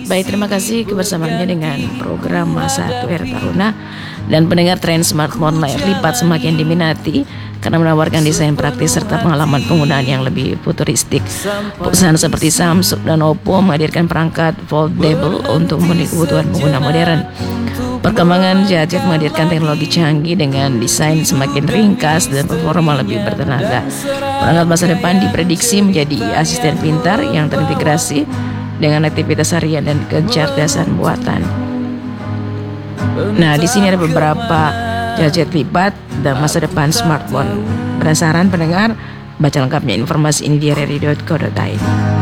Baik, terima kasih kebersamaannya dengan program Masa Tua Taruna. Dan pendengar, tren smartphone layar lipat semakin diminati karena menawarkan desain praktis serta pengalaman penggunaan yang lebih futuristik. Perusahaan seperti Samsung dan Oppo menghadirkan perangkat foldable untuk memenuhi kebutuhan pengguna modern. Perkembangan gadget menghadirkan teknologi canggih dengan desain semakin ringkas dan performa lebih bertenaga. Perangkat masa depan diprediksi menjadi asisten pintar yang terintegrasi dengan aktivitas harian dan kecerdasan buatan. Nah, di sini ada beberapa gadget lipat dan masa depan smartphone. Penasaran pendengar? Baca lengkapnya informasi ini di rri.co.id.